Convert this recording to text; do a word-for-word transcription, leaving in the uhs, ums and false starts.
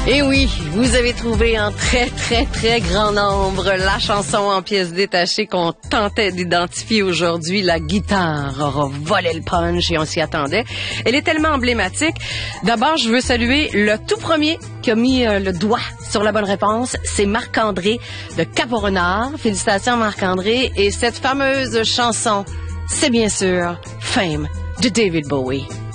Et oui, vous avez trouvé en très, très, très grand nombre la chanson en pièces détachées qu'on tentait d'identifier aujourd'hui. La guitare aura volé le punch et on s'y attendait. Elle est tellement emblématique. D'abord, je veux saluer le tout premier qui a mis euh, le doigt sur la bonne réponse. C'est Marc-André de Cap-au-Renard. Félicitations Marc-André. Et cette fameuse chanson, c'est bien sûr Fame de David Bowie.